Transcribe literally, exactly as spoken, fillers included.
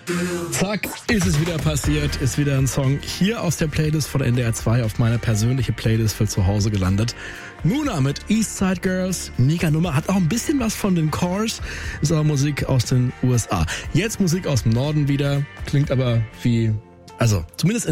Zack, ist es wieder passiert, ist wieder ein Song hier aus der Playlist von N D R zwei auf meine persönliche Playlist für zu Hause gelandet. Muna mit Eastside Girls, mega Nummer, hat auch ein bisschen was von den Cars, ist aber Musik aus den U S A. Jetzt Musik aus dem Norden wieder, klingt aber wie, also zumindest in